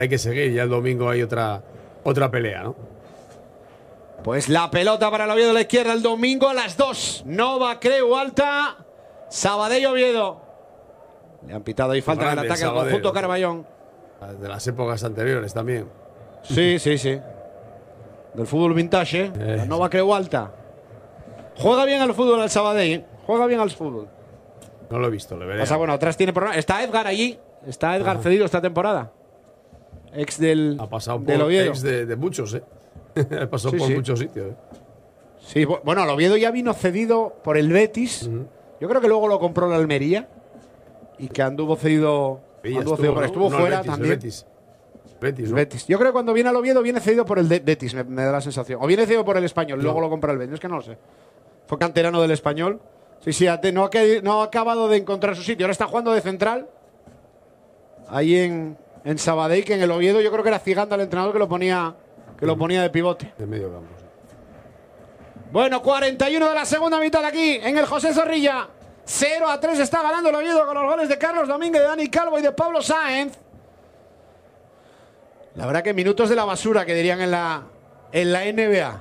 hay que seguir. Ya el domingo hay otra pelea, ¿no? Pues la pelota para el Oviedo de la izquierda el domingo a las 2. Nova Creu Alta, Sabadell Oviedo. Le han pitado ahí falta en el ataque al conjunto Carballón. De las épocas anteriores también. Sí. Del fútbol vintage, la Nova Creu Alta. Juega bien al fútbol el Sabadell, Juega bien al fútbol. No lo he visto, le veré. O sea, bueno, atrás tiene problemas. Está Edgar allí. Está Edgar cedido esta temporada. Ex del Ha pasado por del Oviedo. ex de muchos, Ha pasado por muchos sitios, Sí, bueno, el Oviedo ya vino cedido por el Betis. Yo creo que luego lo compró la Almería. Y que anduvo cedido. Estuvo fuera Betis, también. Betis, ¿no? Betis. Yo creo que cuando viene al Oviedo viene cedido por el Betis, me da la sensación. O viene cedido por el Español, luego lo compra el Betis. Es que no lo sé. Fue canterano del Español. Sí, no ha acabado de encontrar su sitio. Ahora está jugando de central. Ahí en Sabadell, que en el Oviedo yo creo que era Ciganda el entrenador que lo ponía de pivote. De medio campo, sí. Bueno, 41 de la segunda mitad aquí en el José Zorrilla. 0-3 está ganando el Oviedo con los goles de Carlos Domínguez, de Dani Calvo y de Pablo Sáenz. La verdad que minutos de la basura, que dirían en la NBA.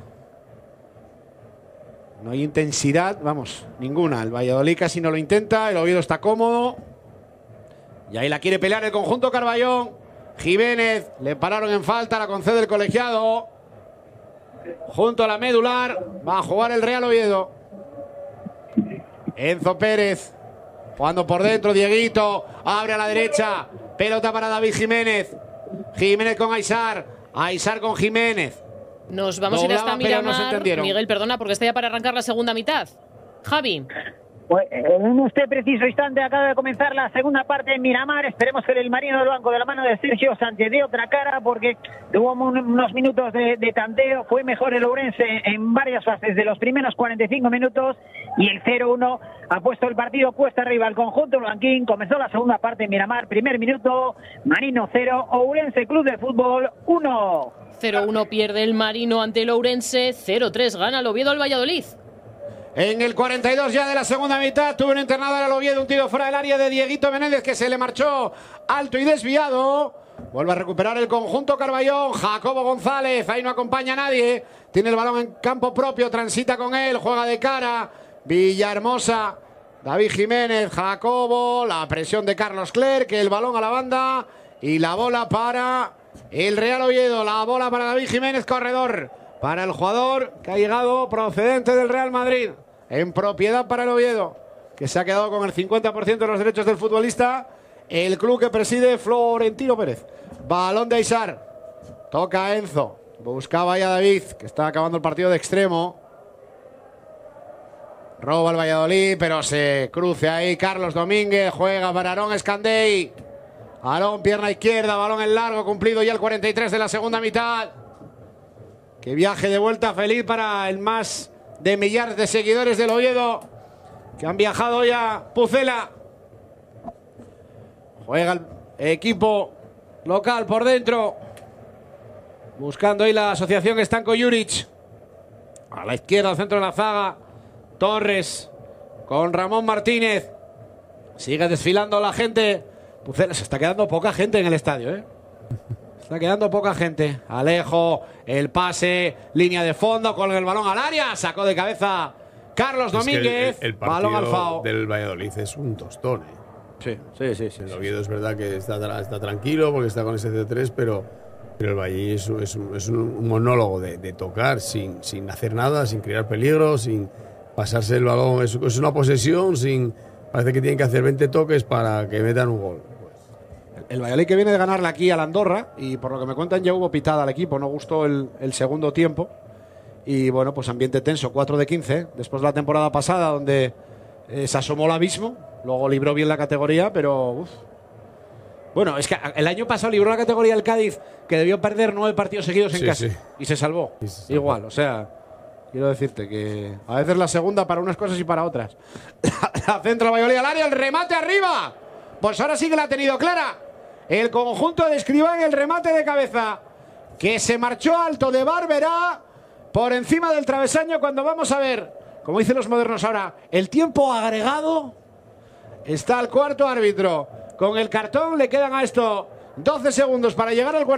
No hay intensidad, vamos, ninguna. El Valladolid casi no lo intenta, el Oviedo está cómodo. Y ahí la quiere pelear el conjunto Carballón. Jiménez, le pararon en falta, la concede el colegiado. Junto a la medular, va a jugar el Real Oviedo. Enzo Pérez, jugando por dentro, Dieguito, abre a la derecha, pelota para David Jiménez. Jiménez con Aysar, Aysar con Jiménez. Nos vamos a ir hasta Miramar. No Miguel, perdona, porque está ya para arrancar la segunda mitad. Javi. Pues en este preciso instante acaba de comenzar la segunda parte en Miramar. Esperemos que el Marino del Banco, de la mano de Sergio Sánchez, dé otra cara, porque tuvo unos minutos de tanteo. Fue mejor el Ourense en varias fases de los primeros 45 minutos, y el 0-1 ha puesto el partido cuesta arriba al conjunto blanquín. Comenzó la segunda parte en Miramar. Primer minuto, Marino 0, Ourense Club de Fútbol 1. 0-1 pierde el Marino ante el Ourense. 0-3 gana el Oviedo al Valladolid. En el 42 ya de la segunda mitad tuvo un internado al Oviedo, un tiro fuera del área de Dieguito Menéndez, que se le marchó alto y desviado. Vuelve a recuperar el conjunto Carballón. Jacobo González, ahí no acompaña a nadie. Tiene el balón en campo propio, transita con él, juega de cara. Villahermosa, David Jiménez, Jacobo, la presión de Carlos Clerc, el balón a la banda y la bola para el Real Oviedo. La bola para David Jiménez, corredor. Para el jugador que ha llegado procedente del Real Madrid, en propiedad para el Oviedo, que se ha quedado con el 50% de los derechos del futbolista, el club que preside Florentino Pérez. Balón de Aysar, toca a Enzo, buscaba ya a David, que está acabando el partido de extremo. Roba el Valladolid, pero se cruce ahí Carlos Domínguez, juega para Aarón Escandey. Aarón, pierna izquierda, balón en largo, cumplido ya el 43 de la segunda mitad. Que viaje de vuelta feliz para el más de millares de seguidores del Oviedo, que han viajado ya Pucela. Juega el equipo local por dentro, buscando ahí la asociación Stanko Juric. A la izquierda, al centro de la zaga, Torres con Ramón Martínez. Sigue desfilando la gente. Pucela, se está quedando poca gente en el estadio, Está quedando poca gente. Alejo, el pase, línea de fondo, con el balón al área. Sacó de cabeza Carlos Domínguez. El balón al FAO del Valladolid es un tostón. Sí. El Oviedo es verdad que está tranquilo porque está con ese C3, pero el Valladolid es un monólogo de tocar sin hacer nada, sin crear peligro, sin pasarse el balón. Es una posesión, parece que tienen que hacer 20 toques para que metan un gol. El Valladolid, que viene de ganarle aquí al Andorra, y por lo que me cuentan ya hubo pitada al equipo, no gustó el segundo tiempo. Y bueno, pues ambiente tenso, 4 de 15, después de la temporada pasada donde se asomó el abismo, luego libró bien la categoría, pero bueno, es que el año pasado libró la categoría el Cádiz, que debió perder 9 partidos seguidos en casa, y se salvó. Igual, o sea, quiero decirte que a veces la segunda para unas cosas y para otras. La centro Valladolid al área, el remate arriba, pues ahora sí que la ha tenido clara el conjunto de Escribán, el remate de cabeza, que se marchó alto de Barberá por encima del travesaño. Cuando vamos a ver, como dicen los modernos ahora, el tiempo agregado, está el cuarto árbitro con el cartón. Le quedan a esto 12 segundos para llegar al 40.